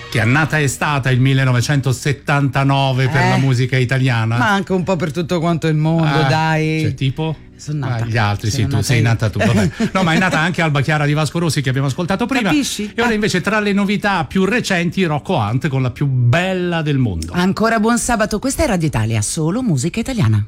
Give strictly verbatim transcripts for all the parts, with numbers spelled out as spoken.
Che annata è stata il millenovecentosettantanove per Eh, la musica italiana? Ma anche un po' per tutto quanto il mondo, Ah, dai. Cioè, tipo? Sono nata. Ah, gli altri, sì, Sono tu nata sei io. nata tu. Vabbè. No, ma è nata anche Alba Chiara di Vasco Rossi, che abbiamo ascoltato prima. Capisci? E ora invece, tra le novità più recenti, Rocco Hunt con la più bella del mondo. Ancora buon sabato, questa è Radio Italia, solo musica italiana.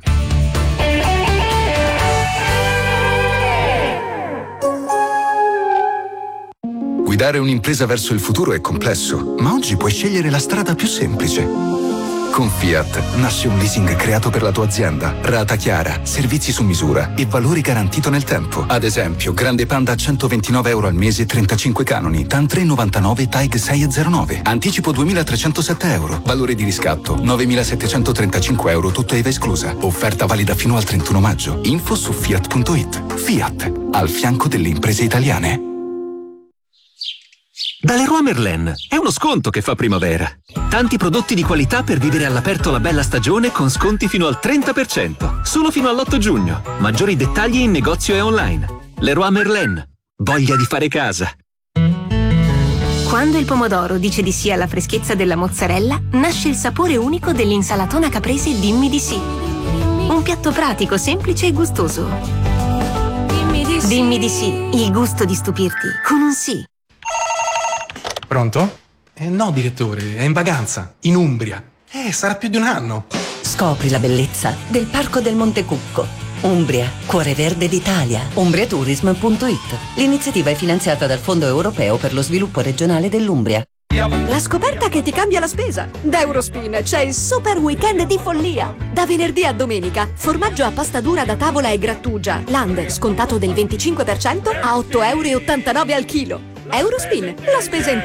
Guidare un'impresa verso il futuro è complesso, ma oggi puoi scegliere la strada più semplice. Con Fiat nasce un leasing creato per la tua azienda, rata chiara, servizi su misura e valori garantito nel tempo. Ad esempio, Grande Panda a centoventinove euro al mese, trentacinque canoni, TAN tre virgola novantanove, T A G sei virgola zero nove. Anticipo duemilatrecentosette euro, valore di riscatto novemilasettecentotrentacinque euro, tutto I V A esclusa. Offerta valida fino al trentuno maggio. Info su fiat punto it. Fiat, al fianco delle imprese italiane. Da Leroy Merlin è uno sconto che fa primavera. Tanti prodotti di qualità per vivere all'aperto la bella stagione con sconti fino al trenta per cento. Solo fino all'otto giugno. Maggiori dettagli in negozio e online. Leroy Merlin. Voglia di fare casa. Quando il pomodoro dice di sì alla freschezza della mozzarella, nasce il sapore unico dell'insalatona caprese Dimmi di sì. Un piatto pratico, semplice e gustoso. Dimmi di sì. Dimmi di sì, il gusto di stupirti con un sì. Pronto? Eh no, direttore, è in vacanza, in Umbria. Eh, sarà più di un anno. Scopri la bellezza del Parco del Monte Cucco. Umbria, cuore verde d'Italia. umbriatourism punto it. L'iniziativa è finanziata dal Fondo Europeo per lo sviluppo regionale dell'Umbria. La scoperta che ti cambia la spesa. Da Eurospin c'è il super weekend di follia. Da venerdì a domenica, formaggio a pasta dura da tavola e grattugia Land scontato del venticinque per cento a otto virgola ottantanove euro al chilo. Eurospin, la spesa in